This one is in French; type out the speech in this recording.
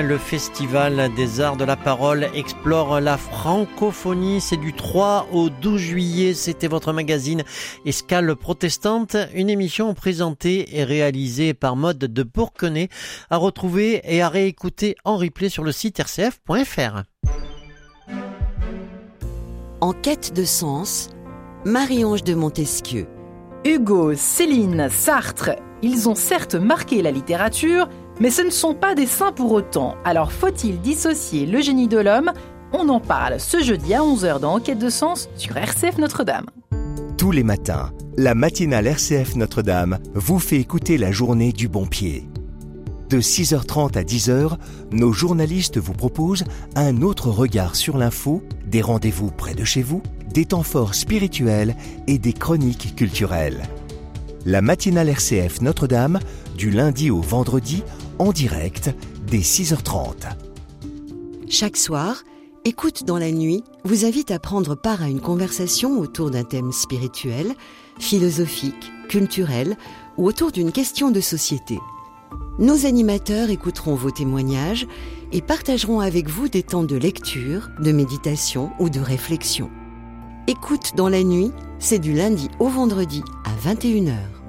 Le Festival des Arts de la Parole explore la francophonie. C'est du 3 au 12 juillet. C'était votre magazine Escale Protestante. Une émission présentée et réalisée par Maude de Bourquenay, à retrouver et à réécouter en replay sur le site rcf.fr. En quête de sens, Marie-Ange de Montesquieu. Hugo, Céline, Sartre, ils ont certes marqué la littérature, mais ce ne sont pas des saints pour autant. Alors faut-il dissocier le génie de l'homme ? On en parle ce jeudi à 11h dans Enquête de sens sur RCF Notre-Dame. Tous les matins, la matinale RCF Notre-Dame vous fait écouter la journée du bon pied. De 6h30 à 10h, nos journalistes vous proposent un autre regard sur l'info, des rendez-vous près de chez vous, des temps forts spirituels et des chroniques culturelles. La matinale RCF Notre-Dame, du lundi au vendredi, en direct, dès 6h30. Chaque soir, Écoute dans la nuit vous invite à prendre part à une conversation autour d'un thème spirituel, philosophique, culturel ou autour d'une question de société. Nos animateurs écouteront vos témoignages et partageront avec vous des temps de lecture, de méditation ou de réflexion. Écoute dans la nuit, c'est du lundi au vendredi à 21h.